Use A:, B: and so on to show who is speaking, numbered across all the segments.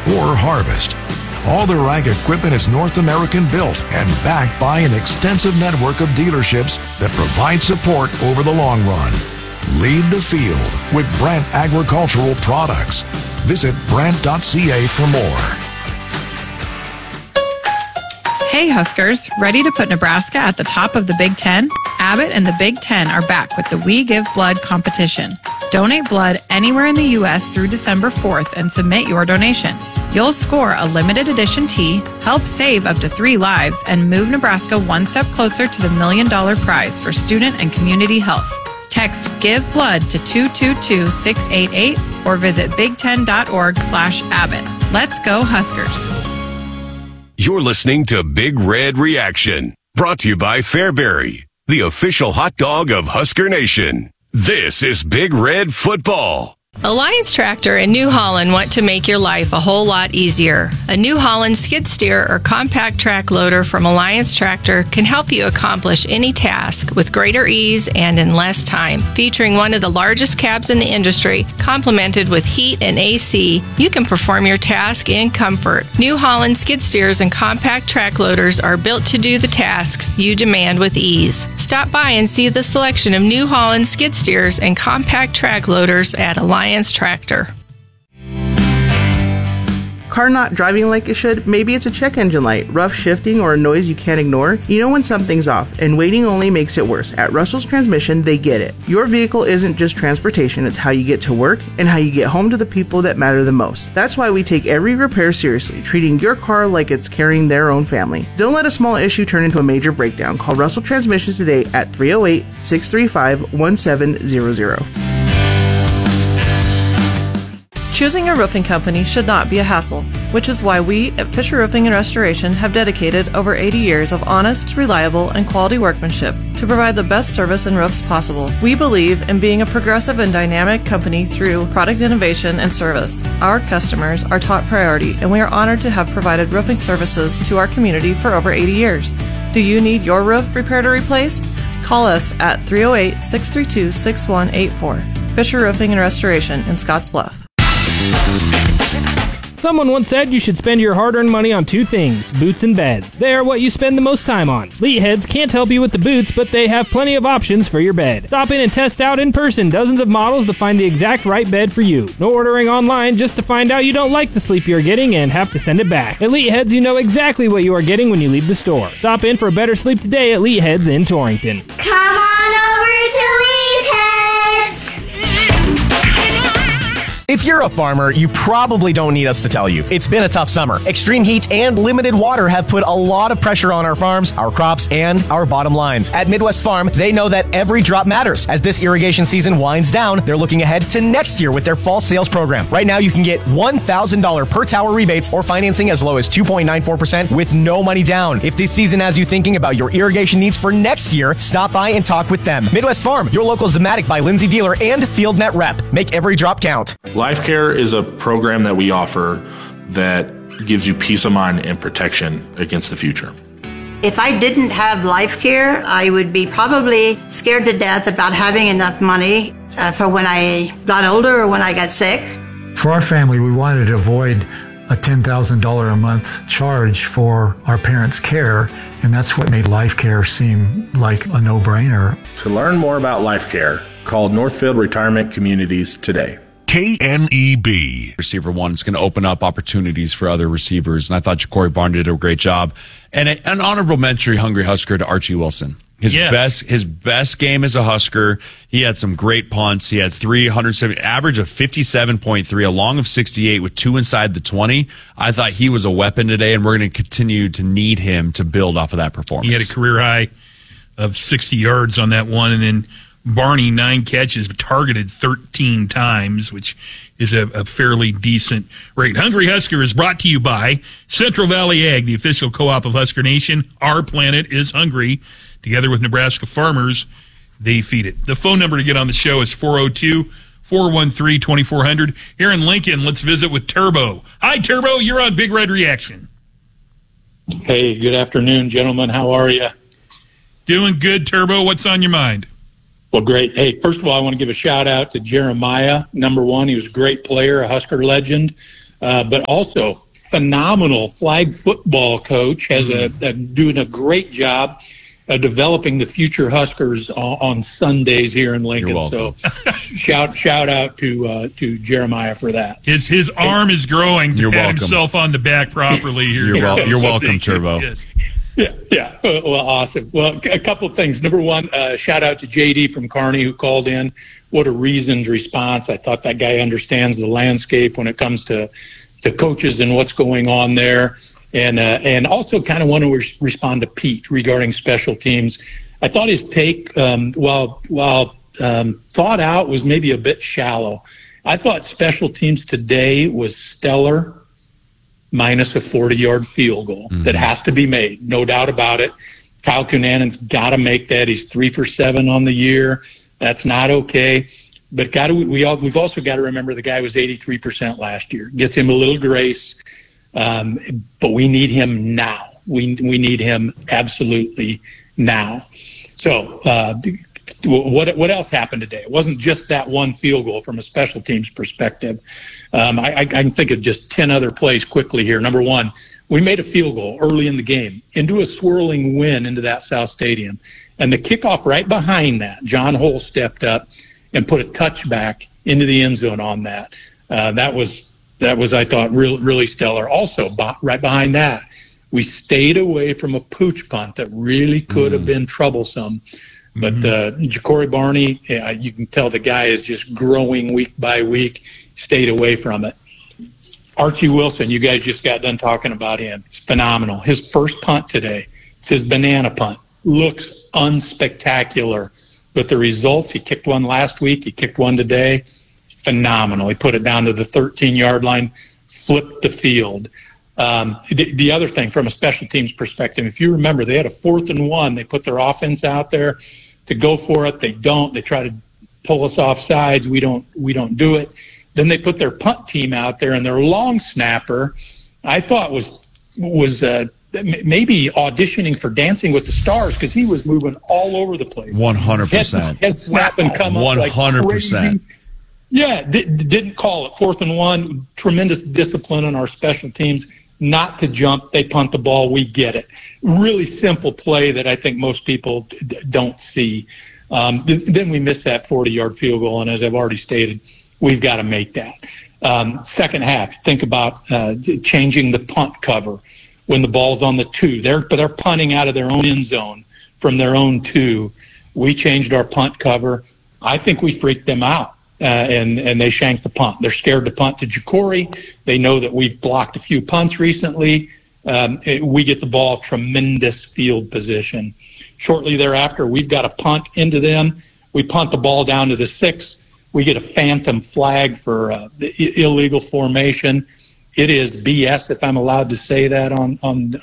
A: or harvest. All their ag equipment is North American built and backed by an extensive network of dealerships that provide support over the long run. Lead the field with Brandt Agricultural Products. Visit Brandt.ca for more.
B: Hey Huskers, ready to put Nebraska at the top of the Big Ten? Abbott and the Big Ten are back with the We Give Blood competition. Donate blood anywhere in the U.S. through December 4th and submit your donation. You'll score a limited edition tee, help save up to 3 lives, and move Nebraska one step closer to the $1 million prize for student and community health. Text Give Blood to 222-688 or visit big10.org/Abbott. Let's go Huskers.
C: You're listening to Big Red Reaction, brought to you by Fairbury, the official hot dog of Husker Nation. This is Big Red Football.
D: Alliance Tractor in New Holland want to make your life a whole lot easier. A New Holland skid steer or compact track loader from Alliance Tractor can help you accomplish any task with greater ease and in less time. Featuring one of the largest cabs in the industry, complemented with heat and AC, you can perform your task in comfort. New Holland skid steers and compact track loaders are built to do the tasks you demand with ease. Stop by and see the selection of New Holland skid steers and compact track loaders at Alliance Tractor.
E: Car not driving like it should? Maybe it's a check engine light, rough shifting, or a noise you can't ignore? You know when something's off, and waiting only makes it worse. At Russell's Transmission, they get it. Your vehicle isn't just transportation, it's how you get to work and how you get home to the people that matter the most. That's why we take every repair seriously, treating your car like it's carrying their own family. Don't let a small issue turn into a major breakdown. Call Russell Transmissions today at 308-635-1700.
F: Choosing a roofing company should not be a hassle, which is why we at Fisher Roofing and Restoration have dedicated over 80 years of honest, reliable, and quality workmanship to provide the best service and roofs possible. We believe in being a progressive and dynamic company through product innovation and service. Our customers are top priority, and we are honored to have provided roofing services to our community for over 80 years. Do you need your roof repaired or replaced? Call us at 308-632-6184. Fisher Roofing and Restoration in Scotts Bluff.
G: Someone once said you should spend your hard-earned money on 2 things, boots and beds. They are what you spend the most time on. Leadheads can't help you with the boots, but they have plenty of options for your bed. Stop in and test out in person dozens of models to find the exact right bed for you. No ordering online just to find out you don't like the sleep you're getting and have to send it back. At Leadheads, you know exactly what you are getting when you leave the store. Stop in for a better sleep today at Leadheads in Torrington.
H: Come on over to Leadheads!
I: If you're a farmer, you probably don't need us to tell you. It's been a tough summer. Extreme heat and limited water have put a lot of pressure on our farms, our crops, and our bottom lines. At Midwest Farm, they know that every drop matters. As this irrigation season winds down, they're looking ahead to next year with their fall sales program. Right now, you can get $1,000 per tower rebates or financing as low as 2.94% with no money down. If this season has you thinking about your irrigation needs for next year, stop by and talk with them. Midwest Farm, your local Zematic by Lindsay dealer and FieldNet rep. Make every drop count.
J: LifeCare is a program that we offer that gives you peace of mind and protection against the future.
K: If I didn't have LifeCare, I would be probably scared to death about having enough money for when I got older or when I got sick.
L: For our family, we wanted to avoid a $10,000 a month charge for our parents' care, and that's what made LifeCare seem like a no-brainer.
J: To learn more about LifeCare, call Northfield Retirement Communities today.
M: KNEB. Receiver one is going to open up opportunities for other receivers, and I thought Ja'Cory Barnes did a great job. And an honorable mention, Hungry Husker, to Archie Wilson. His best game as a Husker. He had some great punts. He had 370, average of 57.3, a long of 68 with 2 inside the 20. I thought he was a weapon today, and we're going to continue to need him to build off of that performance.
N: He had a career high of 60 yards on that one, and then Barney, 9 catches, targeted 13 times, which is a fairly decent rate. Hungry Husker is brought to you by Central Valley Ag, the official co-op of Husker Nation. Our planet is hungry. Together with Nebraska farmers, they feed it. The phone number to get on the show is 402-413-2400. Here in Lincoln, let's visit with Turbo. Hi, Turbo. You're on Big Red Reaction.
O: Hey, good afternoon, gentlemen. How are you?
N: Doing good, Turbo. What's on your mind?
O: Well, great. Hey, first of all, I want to give a shout out to Jeremiah, number one. He was a great player, a Husker legend. but also phenomenal flag football coach, has doing a great job developing the future Huskers on Sundays here in Lincoln. So shout out to Jeremiah for that.
N: His arm is growing to pat himself on the back properly here.
M: You're welcome, Turbo.
N: Yes.
O: Yeah. Well, awesome. Well, a couple of things. Number one, shout out to JD from Kearney who called in. What a reasoned response. I thought that guy understands the landscape when it comes to coaches and what's going on there. And also kind of want to respond to Pete regarding special teams. I thought his take, while thought out, was maybe a bit shallow. I thought special teams today was stellar, minus a 40-yard field goal that has to be made, no doubt about it. Kyle Cunanan's got to make that. He's 3 for 7 on the year. That's not okay. But we've also got to remember the guy was 83% last year. Gets him a little grace. But we need him now. We need him absolutely now. So what else happened today? It wasn't just that one field goal from a special teams perspective. I can think of just 10 other plays quickly here. Number one, we made a field goal early in the game into a swirling wind into that South Stadium. And the kickoff right behind that, John Hull stepped up and put a touchback into the end zone on that. That was, I thought, really stellar. Also, right behind that, we stayed away from a pooch punt that really could have been troublesome. But Ja'Cory Barney, you can tell the guy is just growing week by week, stayed away from it. Archie Wilson, you guys just got done talking about him. It's phenomenal. His first punt today, it's his banana punt, looks unspectacular. But the results, he kicked one last week, he kicked one today, phenomenal. He put it down to the 13-yard line, flipped the field. The other thing from a special teams perspective, if you remember, they had a 4th and 1. They put their offense out there to go for it. They don't. They try to pull us off sides. We don't do it. Then they put their punt team out there, and their long snapper, I thought was maybe auditioning for Dancing with the Stars because he was moving all over the place.
M: 100%.
O: Head snap and come 100%.
M: Up like crazy.
O: Yeah, didn't call it. 4th and 1, tremendous discipline on our special teams. Not to jump, they punt the ball, we get it. Really simple play that I think most people don't see. Then we missed that 40-yard field goal, and as I've already stated, we've got to make that. Second half, think about changing the punt cover when the ball's on the 2. They're punting out of their own end zone from their own 2. We changed our punt cover. I think we freaked them out. And they shanked the punt. They're scared to punt to Ja'Cory. They know that we've blocked a few punts recently. We get the ball, tremendous field position. Shortly thereafter, we've got a punt into them. We punt the ball down to the 6. We get a phantom flag for illegal formation. It is BS, if I'm allowed to say that on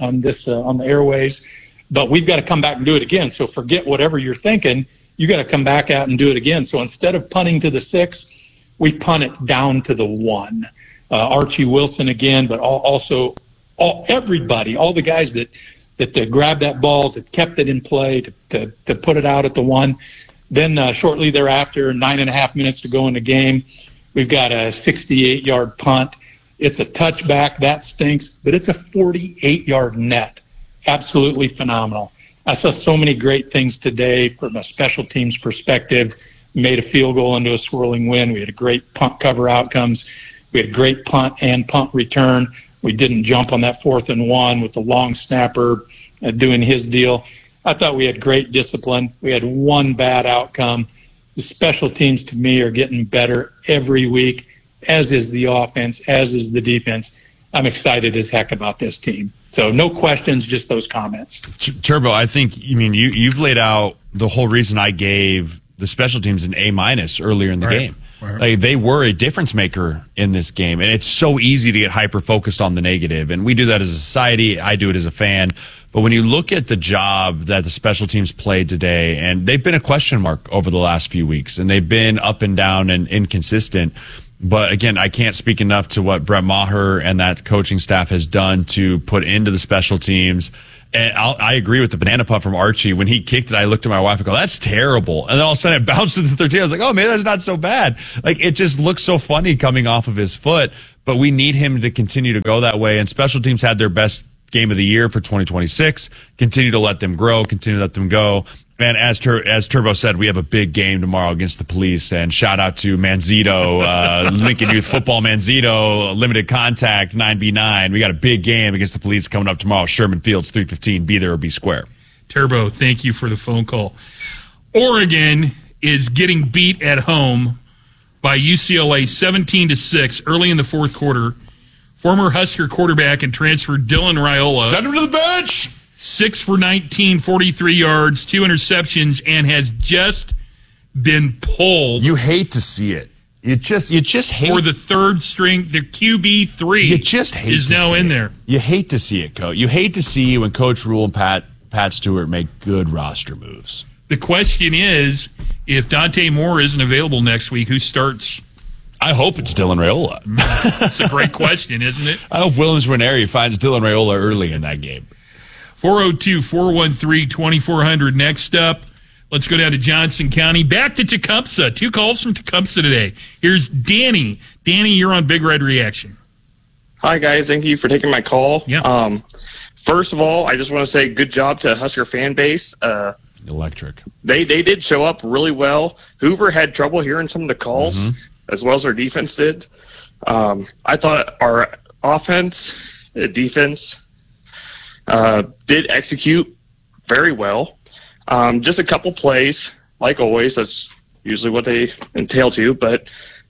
O: the airways. But we've got to come back and do it again. So forget whatever you're thinking. You got to come back out and do it again. So instead of punting to the 6, we punt it down to the 1. Archie Wilson again, but also everybody, all the guys that grabbed that ball, that kept it in play, to put it out at the 1. Then shortly thereafter, 9.5 minutes to go in the game, we've got a 68-yard punt. It's a touchback. That stinks, but it's a 48-yard net. Absolutely phenomenal. I saw so many great things today from a special teams perspective. We made a field goal into a swirling wind. We had a great punt cover outcomes. We had a great punt and punt return. We didn't jump on that 4th and 1 with the long snapper doing his deal. I thought we had great discipline. We had one bad outcome. The special teams, to me, are getting better every week, as is the offense, as is the defense. I'm excited as heck about this team. So no questions, just those comments.
M: Turbo, I think, you've laid out the whole reason I gave the special teams an A- earlier in the game. Right. Like, they were a difference maker in this game, and it's so easy to get hyper-focused on the negative, and we do that as a society. I do it as a fan. But when you look at the job that the special teams played today, and they've been a question mark over the last few weeks, and they've been up and down and inconsistent, But again, I can't speak enough to what Brett Maher and that coaching staff has done to put into the special teams. And I agree with the banana punt from Archie. When he kicked it, I looked at my wife and go, that's terrible. And then all of a sudden it bounced to the 13. I was like, oh, maybe that's not so bad. Like, it just looks so funny coming off of his foot. But we need him to continue to go that way. And special teams had their best game of the year for 2026. Continue to let them grow. Continue to let them go. And as Turbo said, we have a big game tomorrow against the Police. And shout out to Manzito, Lincoln Youth Football Manzito, limited contact, 9v9. We got a big game against the Police coming up tomorrow. Sherman Fields, 3:15. Be there or be square.
N: Turbo, thank you for the phone call. Oregon is getting beat at home by UCLA 17-6 early in the fourth quarter. Former Husker quarterback and transfer Dylan Raiola.
M: Send him to the bench.
N: 6 for 19, 43 yards, 2 interceptions, and has just been pulled.
M: You hate to see it. You just hate
N: for the third string. The QB3
M: you just hate
N: is
M: to
N: now
M: see
N: in
M: it.
N: there.
M: You hate to see it, Coach. You hate to see when Coach Rule and Pat Stewart make good roster moves.
N: The question is, if Dante Moore isn't available next week, who starts?
M: I hope it's Dylan Raiola.
N: That's a great question, isn't it?
M: I hope Williams-Ranieri finds Dylan Raiola early in that game.
N: 402-413-2400. Next up, let's go down to Johnson County. Back to Tecumseh. 2 calls from Tecumseh today. Here's Danny. Danny, you're on Big Red Reaction.
P: Hi, guys. Thank you for taking my call.
N: Yeah.
P: First of all, I just want to say good job to Husker fan base.
M: Electric.
P: They did show up really well. Hoover had trouble hearing some of the calls, as well as our defense did. I thought our defense did execute very well. Just a couple plays, like always. That's usually what they entail to. But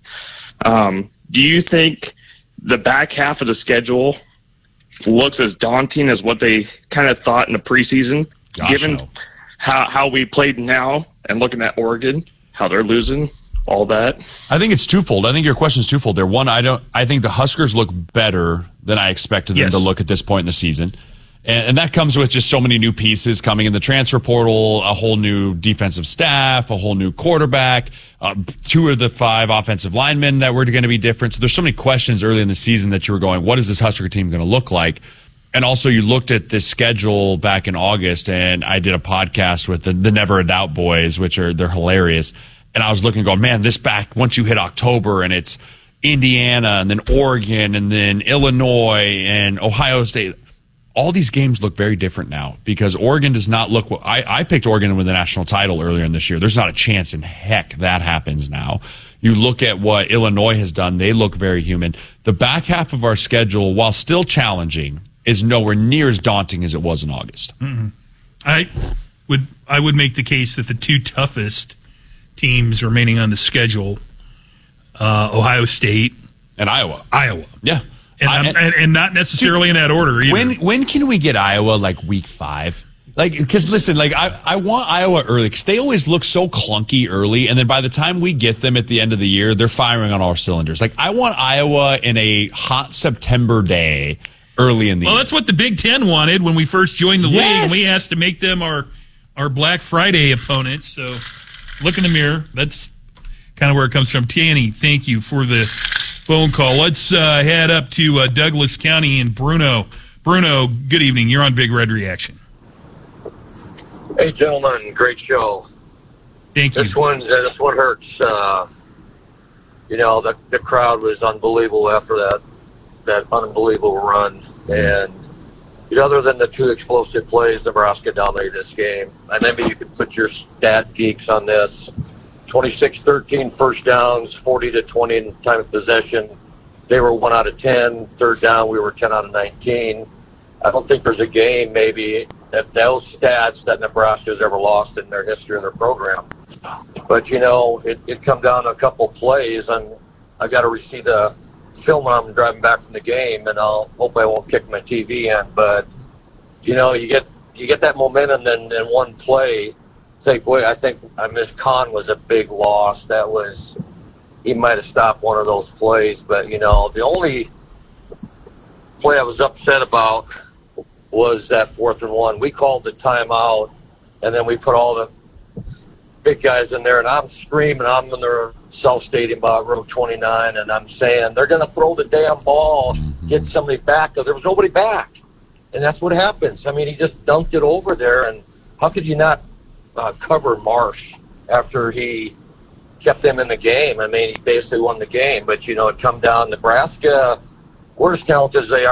P: do you think the back half of the schedule looks as daunting as what they kind of thought in the preseason, given how we played now and looking at Oregon, how they're losing, all that?
M: I think it's twofold. I think your question is twofold there. One, I think the Huskers look better than I expected them to look at this point in the season. And that comes with just so many new pieces coming in the transfer portal, a whole new defensive staff, a whole new quarterback, 2 of the 5 offensive linemen that were going to be different. So there's so many questions early in the season that you were going, what is this Husker team going to look like? And also you looked at this schedule back in August, and I did a podcast with the Never a Doubt boys, they're hilarious. And I was looking going, man, this back, once you hit October and it's Indiana and then Oregon and then Illinois and Ohio State, all these games look very different now because Oregon does not look. I picked Oregon to win the national title earlier in this year. There's not a chance in heck that happens now. You look at what Illinois has done; they look very human. The back half of our schedule, while still challenging, is nowhere near as daunting as it was in August.
N: Mm-hmm. I would make the case that the 2 toughest teams remaining on the schedule, Ohio State
M: and Iowa. Yeah.
N: And not necessarily in that order either.
M: When can we get Iowa like week 5? Like, because listen, like I want Iowa early because they always look so clunky early, and then by the time we get them at the end of the year, they're firing on all cylinders. Like I want Iowa in a hot September day early in the year.
N: Well, that's what the Big Ten wanted when we first joined the league, and we asked to make them our Black Friday opponents. So look in the mirror. That's kind of where it comes from. Tanny, thank you for the phone call. Let's head up to Douglas County and Bruno. Bruno, good evening. You're on Big Red Reaction.
Q: Hey, gentlemen, great show.
N: Thank you.
Q: This one hurts. The crowd was unbelievable after that unbelievable run. And other than the 2 explosive plays, Nebraska dominated this game. And maybe you could put your stat geeks on this. 26-13 first downs, 40-20 in time of possession. They were 1 out of 10. Third down, we were 10 out of 19. I don't think there's a game maybe that those stats that Nebraska's ever lost in their history of their program. But, it come down to a couple plays, and I got to see the film when I'm driving back from the game, and I'll hope I won't kick my TV in. But, you get that momentum, and then one play, say, boy, I miss Khan was a big loss. He might have stopped one of those plays. But, the only play I was upset about was that 4th and 1. We called the timeout, and then we put all the big guys in there, and I'm screaming. I'm in the South Stadium, Road 29, and I'm saying they're going to throw the damn ball, get somebody back, because there was nobody back. And that's what happens. I mean, he just dunked it over there, and how could you not cover Marsh after he kept them in the game? I mean, he basically won the game, but, it come down Nebraska, we're as talented as they are.